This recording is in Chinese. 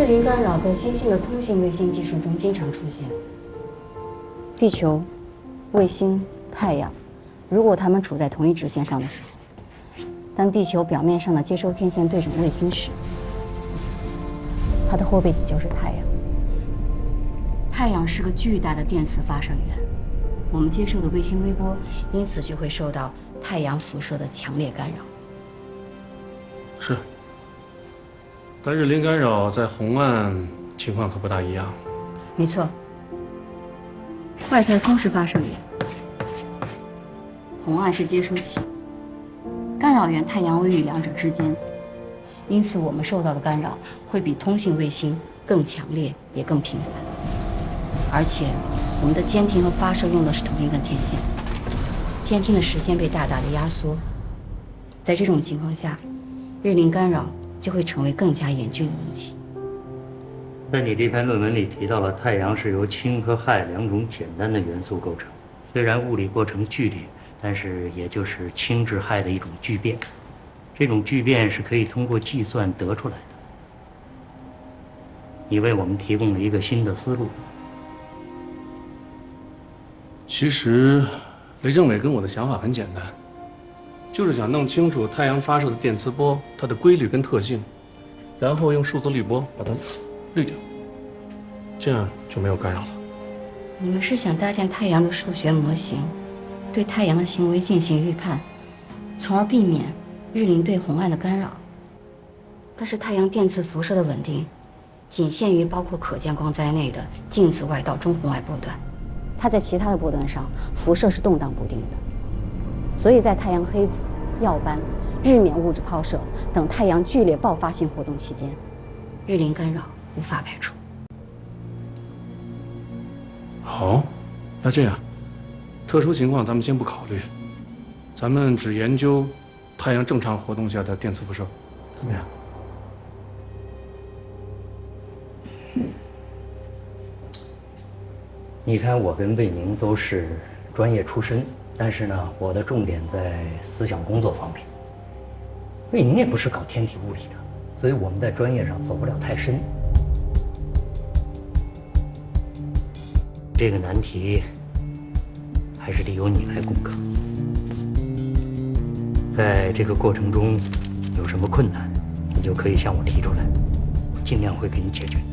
日林干扰在新兴的通信卫星技术中经常出现。地球、卫星、太阳，如果它们处在同一直线上的时候，当地球表面上的接收天线对准卫星时，它的后背体就是太阳。太阳是个巨大的电磁发射源，我们接受的卫星微波因此就会受到太阳辐射的强烈干扰。 是，但日林干扰在红岸情况可不大一样。 没错，外太空是发射源，红岸是接收器，干扰源太阳位于两者之间，因此我们受到的干扰会比通信卫星更强烈，也更频繁。而且，我们的监听和发射用的是同一根天线，监听的时间被大大的压缩。在这种情况下，日林干扰就会成为更加严峻的问题。 在你这篇论文里提到了太阳是由氢和氦两种简单的元素构成，虽然物理过程剧烈，但是也就是氢至氦的一种聚变。这种聚变是可以通过计算得出来的。你为我们提供了一个新的思路。 其实，雷政伟跟我的想法很简单，就是想弄清楚太阳发射的电磁波它的规律跟特性，然后用数字滤波把它滤掉，这样就没有干扰了。 你们是想搭建太阳的数学模型，对太阳的行为进行预判，从而避免日林对红岸的干扰。但是太阳电磁辐射的稳定，仅限于包括可见光在内的近紫外到中红外波段，它在其他的波段上辐射是动荡不定的。所以在太阳黑子、耀斑、日冕物质抛射等太阳剧烈爆发性活动期间，日林干扰无法排除。 好，那这样，特殊情况咱们先不考虑，咱们只研究太阳正常活动下的电磁辐射，怎么样？ 你看，我跟魏宁都是专业出身，但是呢，我的重点在思想工作方面。魏宁也不是搞天体物理的，所以我们在专业上走不了太深。这个难题还是得由你来攻克。在这个过程中有什么困难，你就可以向我提出来，我尽量会给你解决。